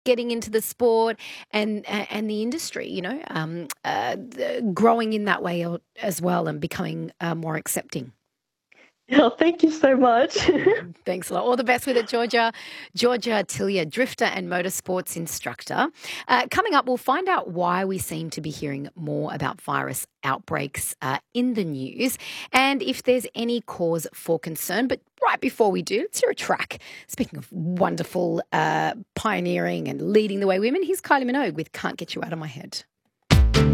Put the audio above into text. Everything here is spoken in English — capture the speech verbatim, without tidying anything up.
getting into the sport and a- and the industry, you know, um, uh, the- growing in that way al- as well and becoming uh, more accepting. Oh, thank you so much. Mhm. Thanks a lot. All the best with it, Georgia. Georgia Tilia, drifter and motorsports instructor. Uh, coming up, we'll find out why we seem to be hearing more about virus outbreaks uh, in the news and if there's any cause for concern. But right before we do, let's hear a track. Speaking of wonderful uh, pioneering and leading the way women, here's Kylie Minogue with Can't Get You Out of My Head.